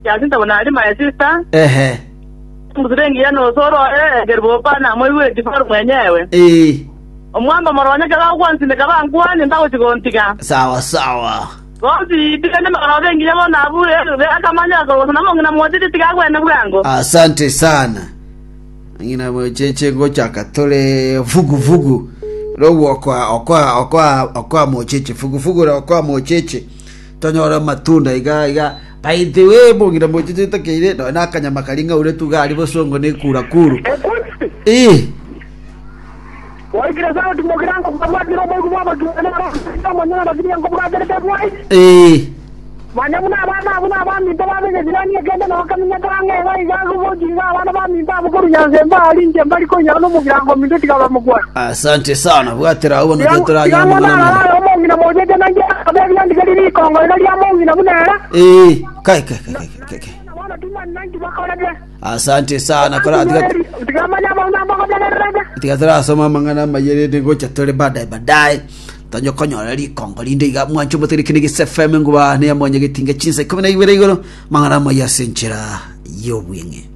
Ya sinta wana ali my sister. Muzirengi yano soro gerbo pana mwewe difaru mwenyewe. Omwamba marwanya kala kwansi nekala ngwani ndawo chigontika. Sawa. Gozi tikane makarawe ngiyamo nabure akamanya ko namonga na mwatiti tikagwe na bwango. Asante sana. Ngina mwecheche ngocha katole vugu. Rowo okwa mocheche vugu ra okwa mocheche. Tonyora matunda iga by the way bongira mocheche takire no nakanyama kalinga ure tugali bosongo ne kurakuru. Waikira sawa tumogirango kwa ndiro bogu baba kama nyana bidi yango bwa dere boy. Manyamuna bana mitaba bege dilani agenda no kaminya kange wai gago boginga bana ba mitaba ko nyanze mbali nje mbali ko nyano mugirango mituti kaba mugwa. Asante sana bwatera ubo no tetra nyama na mongina mojeje nanje abegi ndi kali ko ngo ndi mongina bunera. Kai. Asante sana kwa tigatara soma mangana mayere de gocha tole badai tanyo konyora ri kongo linde ga mwancho mutiri kinigi FM nguba ne amonye gitinga chinse 12 igoro mangana maya senchera yo bwinge.